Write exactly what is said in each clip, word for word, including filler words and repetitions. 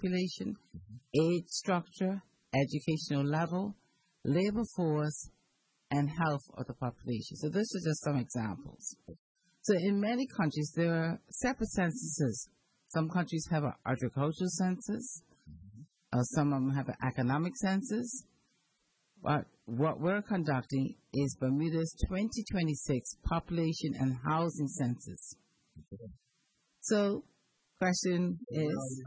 population, age structure, educational level, labor force, and health of the population. So those are just some examples. So in many countries, there are separate censuses. Some countries have an agricultural census. Uh, some of them have an economic census. But what we're conducting is Bermuda's twenty twenty-six Population and Housing Census. So, question is,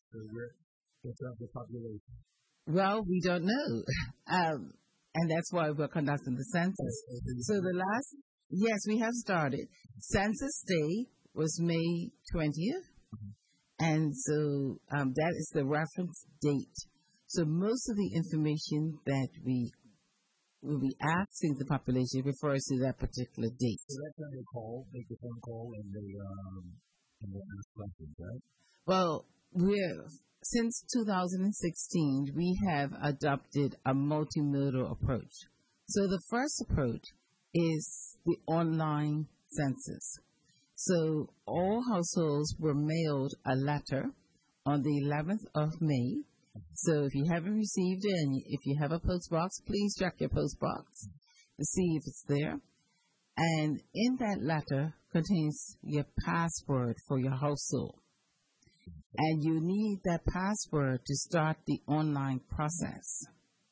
well, we don't know. um, and that's why we're conducting the census. So the last, yes, we have started. Census Day was May twentieth. And so um, that is the reference date. So most of the information that we will be asking the population refers to that particular date. So that's when they call, make a phone call, and they, um, and they ask questions, right? Well, we're, since two thousand sixteen, we have adopted a multimodal approach. So the first approach is the online census. So all households were mailed a letter on the eleventh of May. So if you haven't received it and if you have a post box, please check your post box to see if it's there. And in that letter contains your password for your household. And you need that password to start the online process.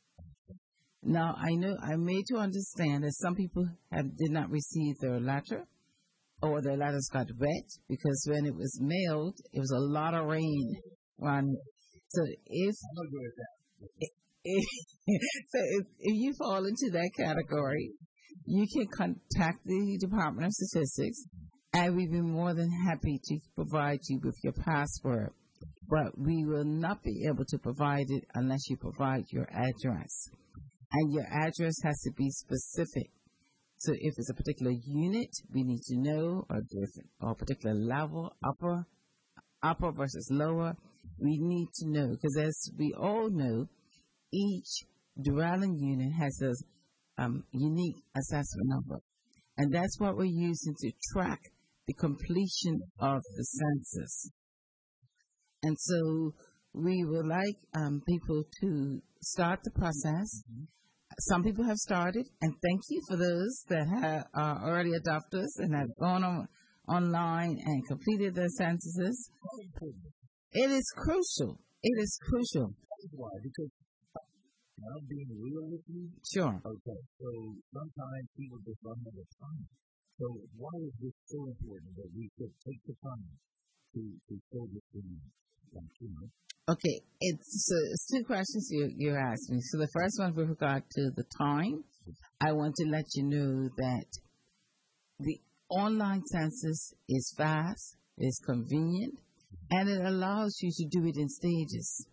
Now, I know I made to understand that some people have did not receive their letter, or their letters got wet, because when it was mailed, it was a lot of rain on it. So if, if, if so if, if you fall into that category, you can contact the Department of Statistics, and we'd be more than happy to provide you with your password. But we will not be able to provide it unless you provide your address. And your address has to be specific. So if it's a particular unit, we need to know, or different, or a particular level, upper, upper versus lower. We need to know, because as we all know, each dwelling unit has a um, unique assessment number. And that's what we're using to track the completion of the census. And so we would like um, people to start the process. Mm-hmm. Some people have started, and thank you for those that have, are early adopters and have gone on online and completed their censuses. It is crucial. It is crucial. Why? Because I'm being real with you. Sure. Okay. So sometimes people just run out of time. So why is this so important that we should take the time to to show this thing, like, you know? Okay, it's, so it's two questions you, you're asking. So the first one with regard to the time, I want to let you know that the online census is fast, is convenient, and it allows you to do it in stages.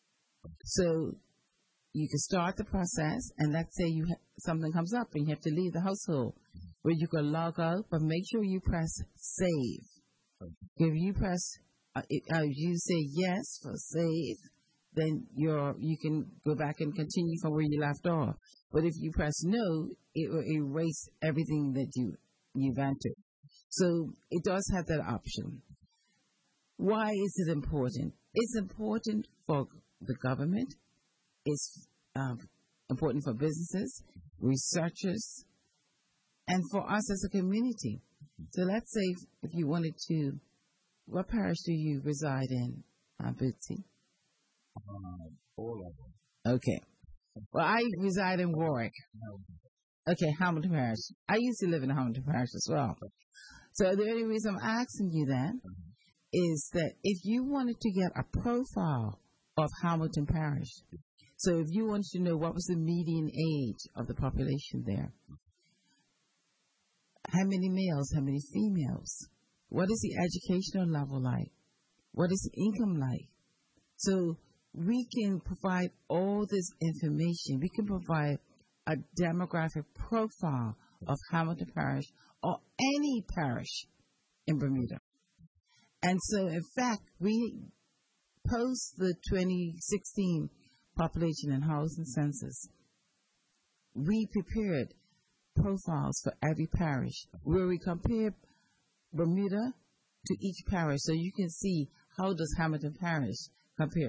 So you can start the process, and let's say you ha- something comes up and you have to leave the household, where you can log out, but make sure you press save. If you press Uh, if uh, you say yes for save, then you're, you can go back and continue from where you left off. But if you press no, it will erase everything that you, you've entered. So it does have that option. Why is it important? It's important for the government. It's uh, important for businesses, researchers, and for us as a community. So let's say if, if you wanted to, what parish do you reside in, uh, Bootsy? Uh, all of them. Okay. Well, I reside in Warwick. Okay, Hamilton Parish. I used to live in Hamilton Parish as well. So the only reason I'm asking you that mm-hmm. is that if you wanted to get a profile of Hamilton Parish, so if you wanted to know what was the median age of the population there, how many males, how many females, what is the educational level like? What is the income like? So we can provide all this information. We can provide a demographic profile of Hamilton Parish or any parish in Bermuda. And so, in fact, we post the twenty sixteen Population and Housing Census. We prepared profiles for every parish where we compare Bermuda to each parish, so you can see how does Hamilton Parish compare